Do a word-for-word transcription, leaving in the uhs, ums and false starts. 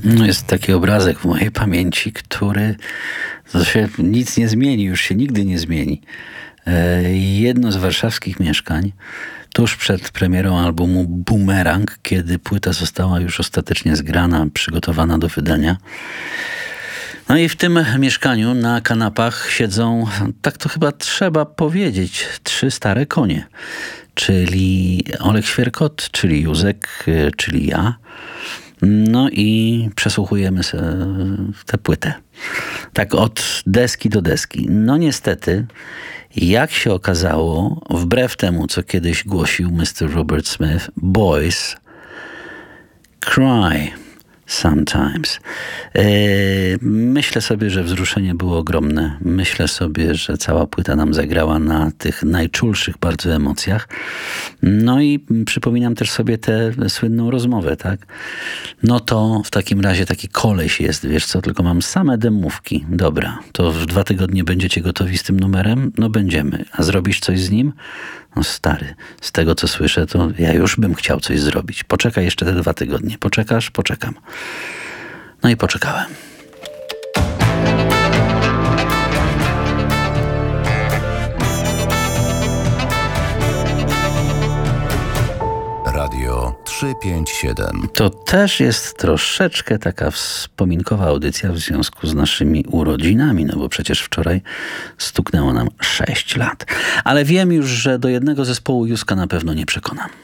No jest taki obrazek w mojej pamięci, który to się nic nie zmieni, już się nigdy nie zmieni. Jedno z warszawskich mieszkań, tuż przed premierą albumu Boomerang, kiedy płyta została już ostatecznie zgrana, przygotowana do wydania. No i w tym mieszkaniu na kanapach siedzą, tak to chyba trzeba powiedzieć, trzy stare konie. Czyli Olek Świerkot, czyli Józek, czyli ja. No i przesłuchujemy tę płytę. Tak od deski do deski. No niestety, jak się okazało, wbrew temu, co kiedyś głosił mister Robert Smith, boys cry sometimes. Myślę sobie, że wzruszenie było ogromne. Myślę sobie, że cała płyta nam zagrała na tych najczulszych bardzo emocjach. No i przypominam też sobie tę słynną rozmowę, tak? No to w takim razie taki koleś jest, wiesz co, tylko mam same demówki. Dobra, to w dwa tygodnie będziecie gotowi z tym numerem? No będziemy. A zrobisz coś z nim? No stary, z tego co słyszę, to ja już bym chciał coś zrobić. Poczekaj jeszcze te dwa tygodnie. Poczekasz? Poczekam. No i poczekałem. Radio trzysta pięćdziesiąt siedem. To też jest troszeczkę taka wspominkowa audycja w związku z naszymi urodzinami, no bo przecież wczoraj stuknęło nam sześć lat. Ale wiem już, że do jednego zespołu Józka na pewno nie przekonam.